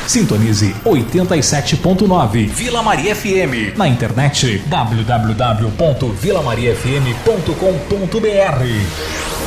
Sintonize 87.9 Vila Maria FM. Na internet www.vilamariafm.com.br.